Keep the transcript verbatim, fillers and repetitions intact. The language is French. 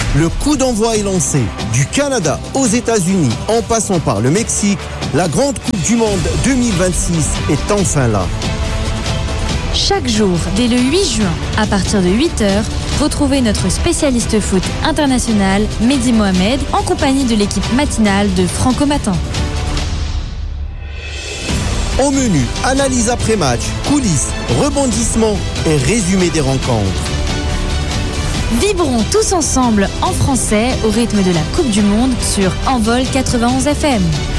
Le coup d'envoi est lancé. Du Canada aux États-Unis, en passant par le Mexique, la grande Coupe du Monde deux mille vingt-six est enfin là. Chaque jour, dès le huit juin, à partir de huit heures, retrouvez notre spécialiste foot international, Mehdi Mohamed, en compagnie de l'équipe matinale de Franco Matin. Au menu, analyse après-match, coulisses, rebondissements et résumé des rencontres. Vibrons tous ensemble en français au rythme de la Coupe du Monde sur Envol quatre-vingt-onze F M.